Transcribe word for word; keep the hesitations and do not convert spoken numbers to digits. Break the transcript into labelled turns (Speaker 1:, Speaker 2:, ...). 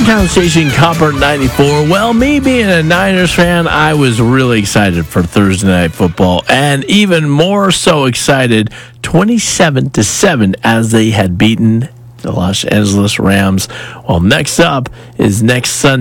Speaker 1: hometown station, Copper ninety-four. Well, me being a Niners fan, I was really excited for Thursday Night Football, and even more so excited, twenty-seven to seven, as they had beaten the Los Angeles Rams. Well, next up is next Sunday.